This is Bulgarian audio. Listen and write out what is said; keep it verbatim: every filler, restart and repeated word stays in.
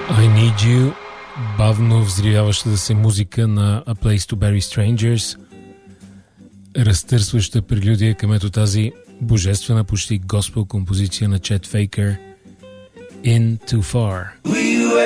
I Need You, бавно взривяващата се музика на A Place to Bury Strangers, разтърсваща прелюдия към ето тази божествена, почти госпел композиция на Чет Фейкър, In Too Far. We